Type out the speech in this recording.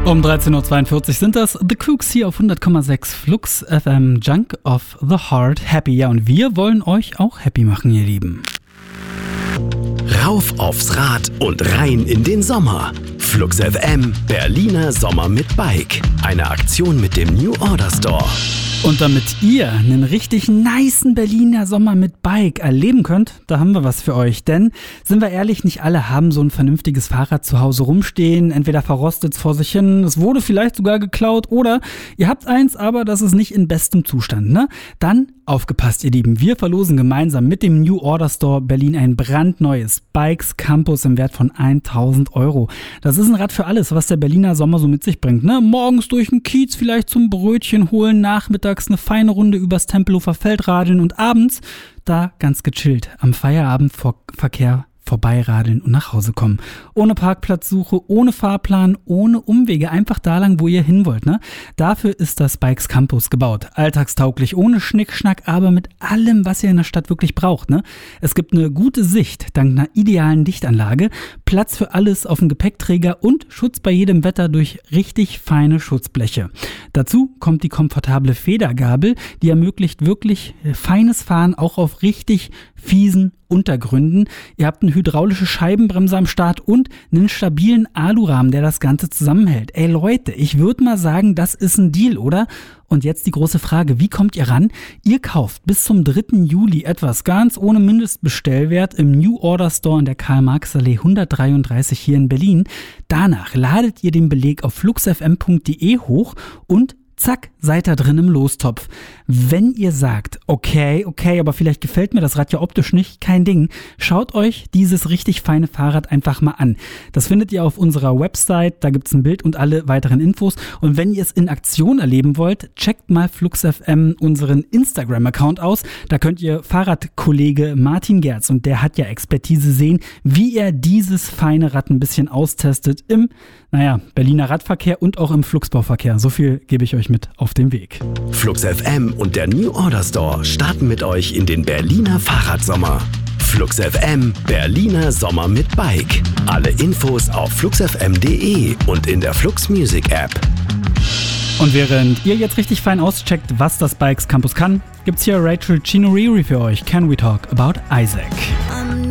Um 13.42 Uhr sind das The Kooks hier auf 100,6 Flux FM, Junk of the Heart, Happy. Ja, und wir wollen euch auch happy machen, ihr Lieben. Rauf aufs Rad und rein in den Sommer. Flux FM, Berliner Sommer mit Bike. Eine Aktion mit dem New Order Store. Und damit ihr einen richtig nicen Berliner Sommer mit Bike erleben könnt, da haben wir was für euch. Denn, sind wir ehrlich, nicht alle haben so ein vernünftiges Fahrrad zu Hause rumstehen. Entweder verrostet es vor sich hin, es wurde vielleicht sogar geklaut oder ihr habt eins, aber das ist nicht in bestem Zustand, ne? Dann aufgepasst, ihr Lieben. Wir verlosen gemeinsam mit dem New Order Store Berlin ein brandneues Bikes Campus im Wert von 1.000 €. Das ist ein Rad für alles, was der Berliner Sommer so mit sich bringt, ne? Morgens durch den Kiez vielleicht zum Brötchen holen, nachmittags eine feine Runde übers Tempelhofer Feld radeln und abends da ganz gechillt am Feierabendverkehr vorbeiradeln und nach Hause kommen. Ohne Parkplatzsuche, ohne Fahrplan, ohne Umwege, einfach da lang, wo ihr hin wollt, ne? Dafür ist das Bikes Campus gebaut. Alltagstauglich, ohne Schnickschnack, aber mit allem, was ihr in der Stadt wirklich braucht, ne? Es gibt eine gute Sicht, dank einer idealen Lichtanlage, Platz für alles auf dem Gepäckträger und Schutz bei jedem Wetter durch richtig feine Schutzbleche. Dazu kommt die komfortable Federgabel, die ermöglicht wirklich feines Fahren auch auf richtig fiesen Untergründen. Ihr habt eine hydraulische Scheibenbremse am Start und einen stabilen Alurahmen, der das Ganze zusammenhält. Ey Leute, ich würde mal sagen, das ist ein Deal, oder? Und jetzt die große Frage, wie kommt ihr ran? Ihr kauft bis zum 3. Juli etwas ganz ohne Mindestbestellwert im New Order Store in der Karl-Marx-Allee 133 hier in Berlin. Danach ladet ihr den Beleg auf fluxfm.de hoch und zack, seid da drin im Lostopf. Wenn ihr sagt, okay, aber vielleicht gefällt mir das Rad ja optisch nicht, kein Ding, schaut euch dieses richtig feine Fahrrad einfach mal an. Das findet ihr auf unserer Website, da gibt's ein Bild und alle weiteren Infos. Und wenn ihr es in Aktion erleben wollt, checkt mal FluxFM unseren Instagram-Account aus. Da könnt ihr Fahrradkollege Martin Gerz, und der hat ja Expertise, sehen, wie er dieses feine Rad ein bisschen austestet im, Berliner Radverkehr und auch im Fluxbauverkehr. So viel gebe ich euch mit auf den Weg. Flux FM und der New Order Store starten mit euch in den Berliner Fahrradsommer. Flux FM, Berliner Sommer mit Bike. Alle Infos auf fluxfm.de und in der Flux Music App. Und während ihr jetzt richtig fein auscheckt, was das Bikes Campus kann, gibt's hier Rachel Chinuriri für euch. Can we talk about Isaac?